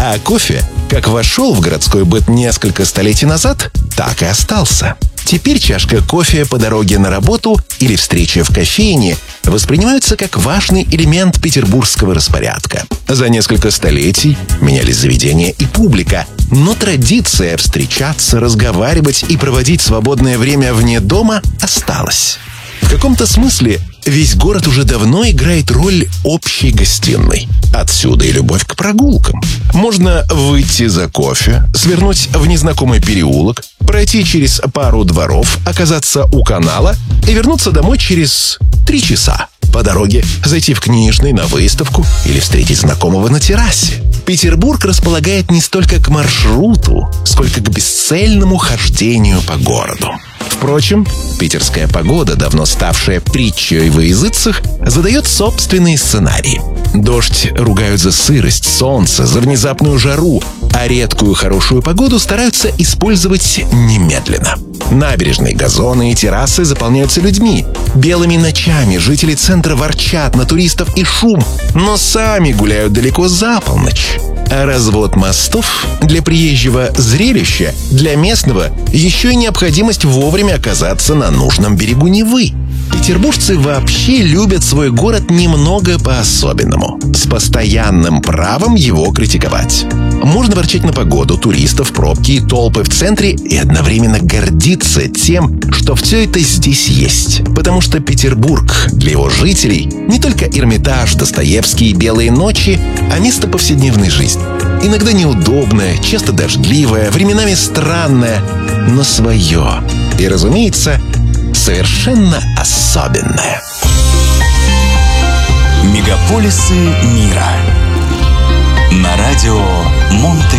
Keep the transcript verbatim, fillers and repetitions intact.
А кофе, как вошел в городской быт несколько столетий назад, так и остался. Теперь чашка кофе по дороге на работу или встреча в кофейне воспринимаются как важный элемент петербургского распорядка. За несколько столетий менялись заведения и публика, но традиция встречаться, разговаривать и проводить свободное время вне дома осталась. В каком-то смысле весь город уже давно играет роль общей гостиной. Отсюда и любовь к прогулкам. Можно выйти за кофе, свернуть в незнакомый переулок, пройти через пару дворов, оказаться у канала и вернуться домой через три часа. По дороге зайти в книжный, на выставку или встретить знакомого на террасе. Петербург располагает не столько к маршруту, сколько к бесцельному хождению по городу. Впрочем, питерская погода, давно ставшая притчей во языцах, задает собственные сценарии. Дождь ругают за сырость, солнце, за внезапную жару, а редкую хорошую погоду стараются использовать немедленно. Набережные, газоны и террасы заполняются людьми. Белыми ночами жители центра ворчат на туристов и шум, но сами гуляют далеко за полночь. А развод мостов для приезжего зрелища, для местного еще и необходимость вовремя оказаться на нужном берегу Невы. Петербуржцы вообще любят свой город немного по-особенному, с постоянным правом его критиковать. Можно ворчать на погоду, туристов, пробки и толпы в центре и одновременно гордиться тем, что все это здесь есть. Потому что Петербург для его жителей не только Эрмитаж, Достоевский и белые ночи, а место повседневной жизни. Иногда неудобное, часто дождливое, временами странное, но свое. И, разумеется, совершенно особенное. Мегаполисы мира. На радио Монте